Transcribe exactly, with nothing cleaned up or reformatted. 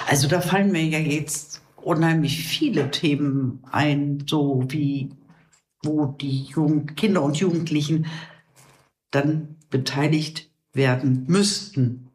Also da fallen mir ja jetzt unheimlich viele Themen ein, so wie wo die Jugend, Kinder und Jugendlichen dann beteiligt werden müssten.